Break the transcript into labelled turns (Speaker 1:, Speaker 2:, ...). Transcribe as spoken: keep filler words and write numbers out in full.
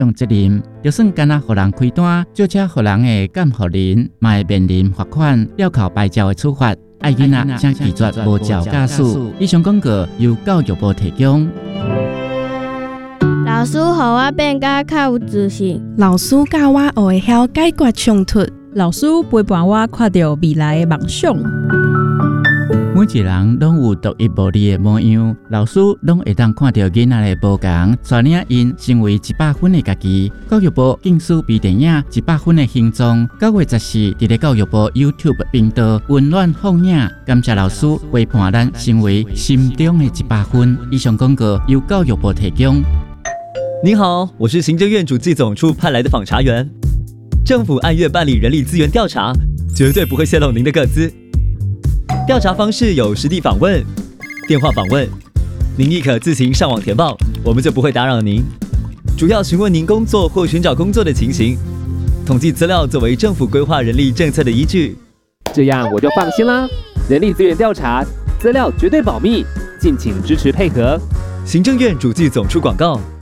Speaker 1: 用责任，就算干那互人开单，就且互人的监护人，嘛会面临罚款、吊扣牌照的处罚。爱囡仔请拒绝无照驾驶。以上广告由教育部提供。
Speaker 2: 老师，互我变甲较有自信。
Speaker 3: 老师教我学会晓解决冲突。
Speaker 4: 老师陪伴我看到未来的梦想。
Speaker 1: 每一人拢有独一无二的模样，老师拢会当看到囡仔的无同，带领因成为一百分的家己。教育部竞选微电影一百分的形状，九月十四伫咧教育部 YouTube 频道温暖放映，感谢老师陪伴咱成为心中的一百分。以上广告由教育部提供。
Speaker 5: 您好，我是行政院主计总处派来的访查员。政府按月办理人力资源调查，绝对不会泄露您的个资。调查方式有实地访问、电话访问，您亦可自行上网填报，我们就不会打扰您。主要询问您工作或寻找工作的情形，统计资料作为政府规划人力政策的依据。
Speaker 6: 这样我就放心啦。人力资源调查资料绝对保密，敬请支持配合。
Speaker 5: 行政院主计总处广告。